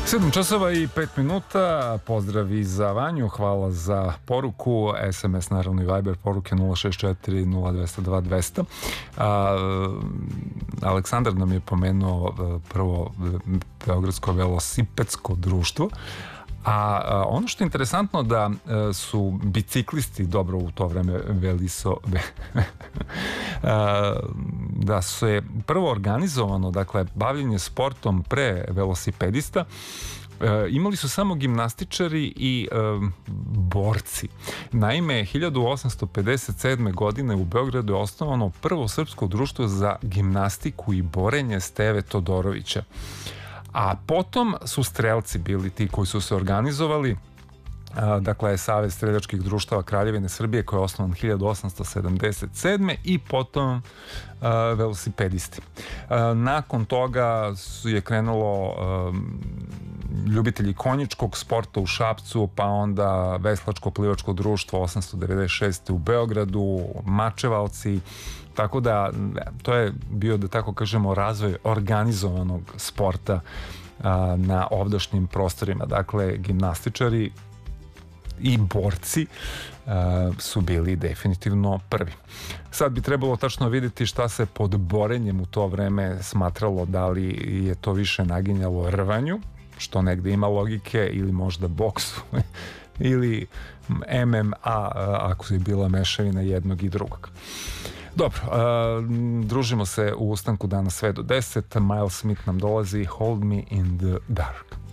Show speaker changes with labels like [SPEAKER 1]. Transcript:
[SPEAKER 1] 7 časova i 5 minuta. Pozdravi za Vanju, hvala za poruku. SMS naravno i Viber poruke 064 0202 200. Aleksandar nam je pomenuo prvo Beogradsko velosipedsko društvo. A ono što je interesantno da su biciklisti dobro u to vreme da su je prvo organizovano, dakle, bavljenje sportom pre velosipedista. Imali su samo gimnastičari i borci. Naime, 1857. godine u Beogradu je osnovano prvo srpsko društvo za gimnastiku i borenje Steve Todorovića. A potom su strelci bili ti koji su se organizovali. Dakle, Savez streljačkih društava Kraljevine Srbije koji je osnovan 1877. i potom velosipedisti. Nakon toga je krenulo ljubitelji konjičkog sporta u Šapcu, pa onda Veslačko-plivačko društvo 896. u Beogradu, Mačevalci. Tako da to je bio, da tako kažemo, razvoj organizovanog sporta na ovdašnjim prostorima. Dakle, gimnastičari i borci su bili definitivno prvi. Sad bi trebalo tačno vidjeti šta se pod borenjem u to vreme smatralo, da li je to više naginjalo rvanju, što negde ima logike, ili možda boksu ili MMA, ako je bila mešavina jednog i drugog. Dobro, družimo se u ustanku danas sve do 10. Miles Smith nam dolazi Hold Me in the Dark.